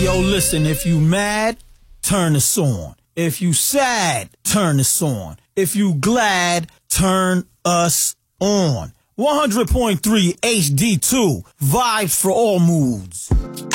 Yo, listen, if you mad, turn this on. If you sad, turn this on. If you glad, turn us on. 100.3 HD2, vibes for all moods.